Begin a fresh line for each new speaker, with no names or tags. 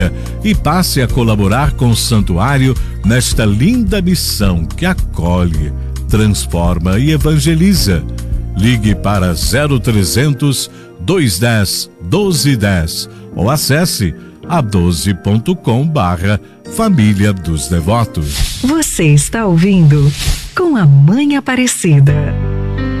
e passe a colaborar com o santuário nesta linda missão que acolhe, transforma e evangeliza. Ligue para 0300 210 1210 ou acesse a12.com/Família dos Devotos.
Você está ouvindo Com a Mãe Aparecida.